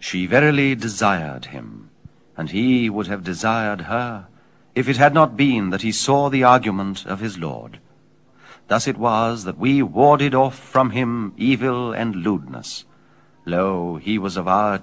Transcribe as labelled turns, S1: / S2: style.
S1: She verily desired him, and he would have desired her, if it had not been that he saw the argument of his lord. Thus it was that we warded off from him evil and lewdness. Lo, he was of our